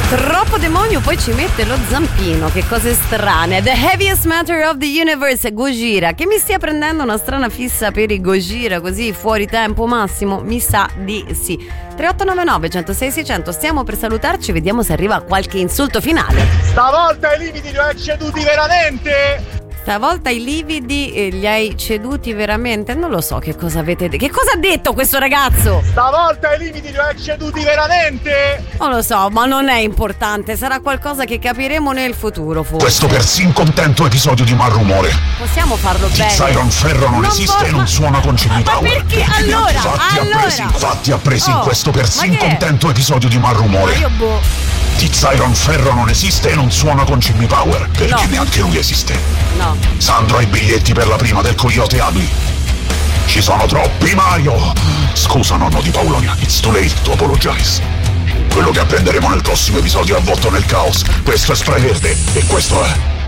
Troppo demonio, poi ci mette lo zampino, che cose strane. The heaviest matter of the universe, Gojira. Che mi stia prendendo una strana fissa per i Gojira, così fuori tempo massimo? Mi sa di sì. 3899 106 600, stiamo per salutarci, vediamo se arriva qualche insulto finale. Stavolta i limiti li hai ceduti veramente? Stavolta i lividi li hai ceduti veramente? Non lo so che cosa avete detto. Che cosa ha detto questo ragazzo? Stavolta i limiti li hai ceduti veramente? Non lo so, ma non è importante. Sarà qualcosa che capiremo nel futuro, forse. Questo persino contento episodio di Malrumore. Possiamo farlo bene. Iron Ferro non esiste e non suona con Jimmy Power. Ma perché? Allora. Infatti ha preso in questo persino contento episodio di Malrumore. Ma io Iron Ferro non esiste e non suona con Jimmy Power, perché neanche lui esiste. No. Sandro ha i biglietti per la prima del Coyote Ugly. Ci sono troppi Mario. Scusa nonno di Paolonia, it's too late to apologize. Quello che apprenderemo nel prossimo episodio è avvolto nel caos. Questo è Spray Verde e questo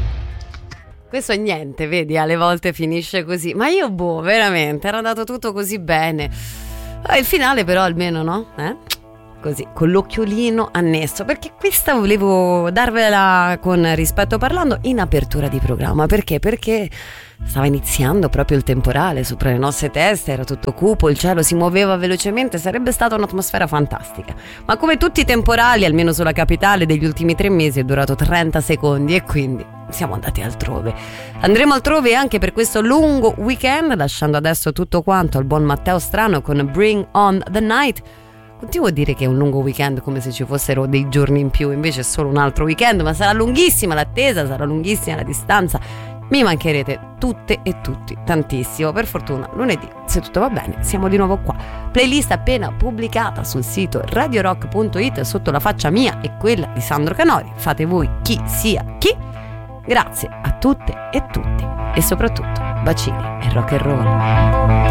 è niente, vedi, alle volte finisce così. Ma io veramente, era andato tutto così bene. Il finale però almeno no? Così, con l'occhiolino annesso, perché questa volevo darvela con rispetto parlando in apertura di programma. Perché? Perché stava iniziando proprio il temporale sopra le nostre teste, era tutto cupo, il cielo si muoveva velocemente, sarebbe stata un'atmosfera fantastica. Ma come tutti i temporali, almeno sulla capitale degli ultimi 3 mesi, è durato 30 secondi e quindi siamo andati altrove. Andremo altrove anche per questo lungo weekend, lasciando adesso tutto quanto al buon Matteo Strano con Bring on the Night. Continuo a dire che è un lungo weekend come se ci fossero dei giorni in più, invece è solo un altro weekend, ma sarà lunghissima l'attesa, sarà lunghissima la distanza. Mi mancherete tutte e tutti tantissimo. Per fortuna lunedì, se tutto va bene, siamo di nuovo qua. Playlist appena pubblicata sul sito radiorock.it sotto la faccia mia e quella di Sandro Canori. Fate voi chi sia chi. Grazie a tutte e tutti e soprattutto bacini e rock and roll.